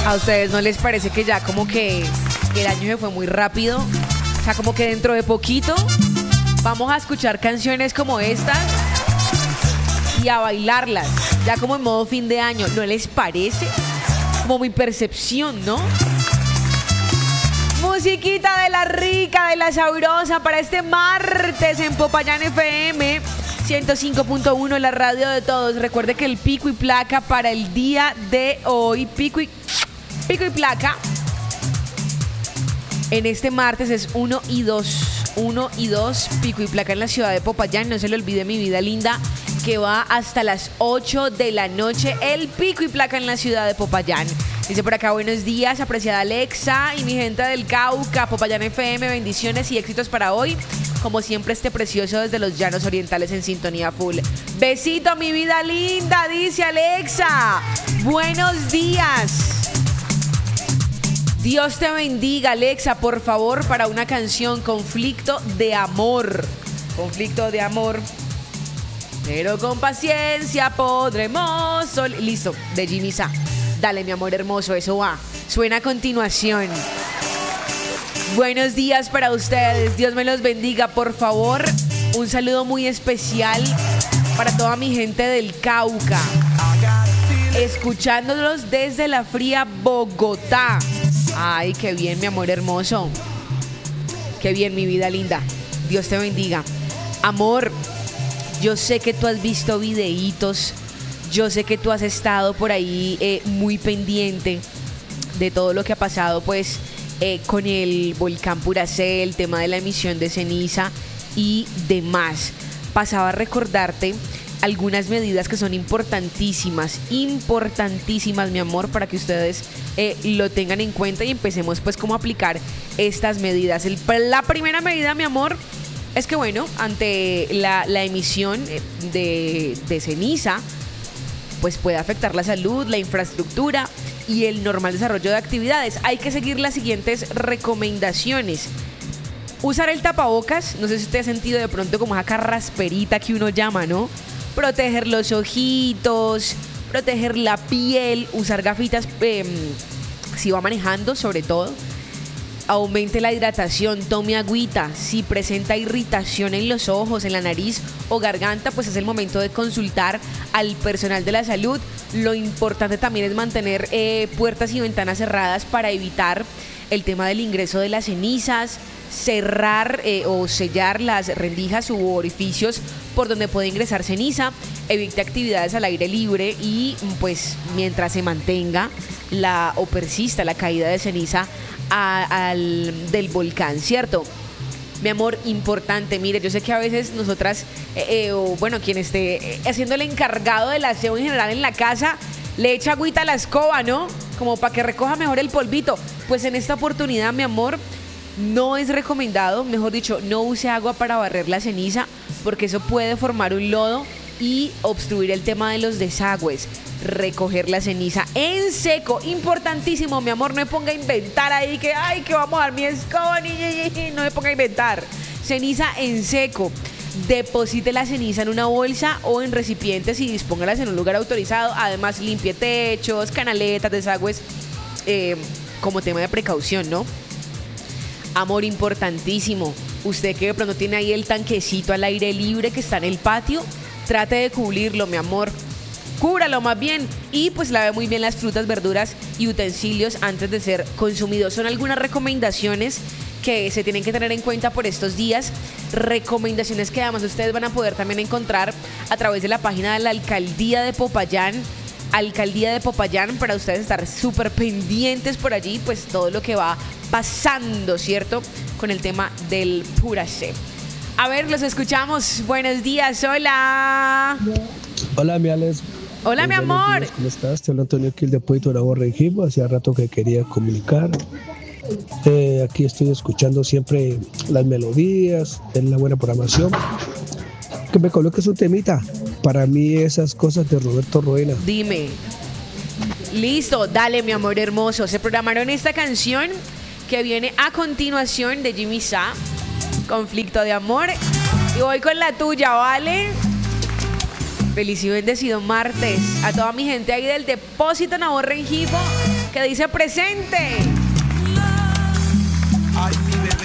¿A ustedes no les parece que ya como que el año se fue muy rápido? O sea, como que dentro de poquito vamos a escuchar canciones como estas y a bailarlas, ya como en modo fin de año. ¿No les parece? Como mi percepción, ¿no? Musiquita de la rica, de la sabrosa para este martes en Popayán FM 105.1, la radio de todos. Recuerde que el pico y placa para el día de hoy, pico y placa en este martes es 1 y 2. 1 y 2, pico y placa en la ciudad de Popayán. No se le olvide, mi vida linda, que va hasta las 8 de la noche el pico y placa en la ciudad de Popayán. Dice por acá, buenos días, apreciada Alexa y mi gente del Cauca, Popayán FM, bendiciones y éxitos para hoy. Como siempre, este precioso desde los llanos orientales en sintonía full. Besito, mi vida linda, dice Alexa. Buenos días. Dios te bendiga, Alexa, por favor, para una canción, Conflicto de Amor. Conflicto de Amor. Pero con paciencia podremos... Listo, de Jimmy Sa. Dale, mi amor hermoso, eso va. Suena a continuación. Buenos días para ustedes. Dios me los bendiga, por favor. Un saludo muy especial para toda mi gente del Cauca. Escuchándolos desde la fría Bogotá. Ay, qué bien, mi amor hermoso. Qué bien, mi vida linda. Dios te bendiga. Amor, yo sé que tú has visto videitos. Yo sé que tú has estado por ahí muy pendiente de todo lo que ha pasado, pues, con el volcán Puracé, el tema de la emisión de ceniza y demás. Pasaba a recordarte algunas medidas que son importantísimas, mi amor, para que ustedes lo tengan en cuenta y empecemos pues como a aplicar estas medidas. La primera medida, mi amor, es que bueno, ante la emisión de ceniza, pues puede afectar la salud, la infraestructura y el normal desarrollo de actividades. Hay que seguir las siguientes recomendaciones. Usar el tapabocas, no sé si usted ha sentido de pronto como esa carrasperita que uno llama, ¿no? Proteger los ojitos, proteger la piel, usar gafitas si va manejando sobre todo. Aumente la hidratación, tome agüita. Si presenta irritación en los ojos, en la nariz o garganta, pues es el momento de consultar al personal de la salud. Lo importante también es mantener puertas y ventanas cerradas para evitar el tema del ingreso de las cenizas. Cerrar o sellar las rendijas u orificios por donde puede ingresar ceniza. Evite actividades al aire libre y pues mientras se mantenga o persista la caída de ceniza del volcán, ¿cierto? Mi amor, importante, mire, yo sé que a veces nosotras, o bueno, quien esté haciendo el encargado del aseo en general en la casa, le echa agüita a la escoba, ¿no? Como para que recoja mejor el polvito. Pues en esta oportunidad, mi amor, no es recomendado, mejor dicho, no use agua para barrer la ceniza porque eso puede formar un lodo y obstruir el tema de los desagües. Recoger la ceniza en seco, importantísimo, mi amor, no me ponga a inventar ahí que vamos a dar mi escoba, no me ponga a inventar. Ceniza en seco. Deposite la ceniza en una bolsa o en recipientes y dispóngalas en un lugar autorizado. Además, limpie techos, canaletas, desagües, como tema de precaución, ¿no? Amor, importantísimo. Usted que de pronto tiene ahí el tanquecito al aire libre que está en el patio, trate de cubrirlo, mi amor. Cúbralo más bien y pues lave muy bien las frutas, verduras y utensilios antes de ser consumidos. Son algunas recomendaciones que se tienen que tener en cuenta por estos días. Recomendaciones que además ustedes van a poder también encontrar a través de la página de la Alcaldía de Popayán. Para ustedes estar súper pendientes por allí, pues todo lo que va pasando, ¿cierto? Con el tema del Puracé. A ver, los escuchamos. Buenos días, hola. Hola, mi Alex. Hola, mi amor. Días, ¿cómo estás? Te hablo Antonio aquí de Puerto de la Borrejimo. Hacía rato que quería comunicar. Aquí estoy escuchando siempre las melodías, en la buena programación. Que me coloques un temita. Para mí esas cosas de Roberto Roena. Dime. Listo, dale, mi amor hermoso. Se programaron esta canción que viene a continuación de Jimmy Sa, Conflicto de Amor. Y voy con la tuya, ¿vale? Feliz y bendecido martes. A toda mi gente ahí del Depósito Nabor Rengifo, que dice presente.